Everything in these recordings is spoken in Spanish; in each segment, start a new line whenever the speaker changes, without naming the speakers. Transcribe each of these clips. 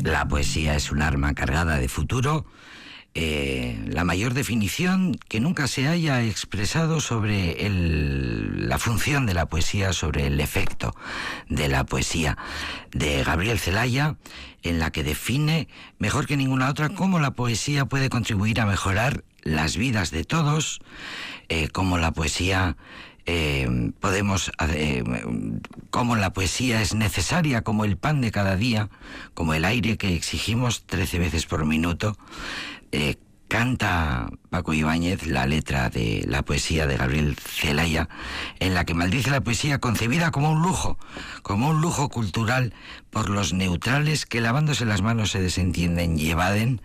La poesía es un arma cargada de futuro. La mayor definición que nunca se haya expresado sobre la función de la poesía, sobre el efecto de la poesía, de Gabriel Celaya, en la que define mejor que ninguna otra cómo la poesía puede contribuir a mejorar las vidas de todos, cómo la poesía cómo la poesía es necesaria como el pan de cada día, como el aire que exigimos 13 veces por minuto. Canta Paco Ibáñez la letra de la poesía de Gabriel Celaya, en la que maldice la poesía concebida como un lujo cultural por los neutrales que lavándose las manos se desentienden y evaden.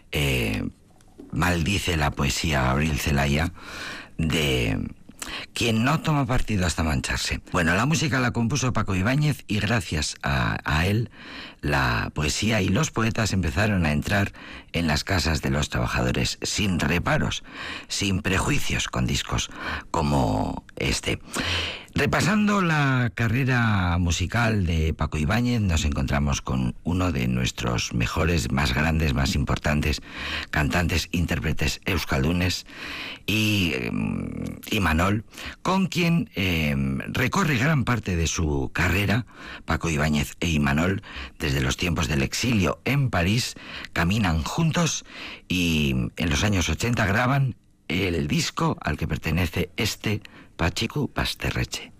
Maldice la poesía Gabriel Celaya de quien no toma partido hasta mancharse. Bueno, la música la compuso Paco Ibáñez y gracias a él la poesía y los poetas empezaron a entrar en las casas de los trabajadores sin reparos, sin prejuicios, con discos como este. Repasando la carrera musical de Paco Ibáñez, nos encontramos con uno de nuestros mejores, más grandes, más importantes cantantes, intérpretes euskaldunes, y Imanol, con quien recorre gran parte de su carrera. Paco Ibáñez e Imanol, desde los tiempos del exilio en París, caminan juntos y en los años 80 graban el disco al que pertenece este Patxiku Basterretxe.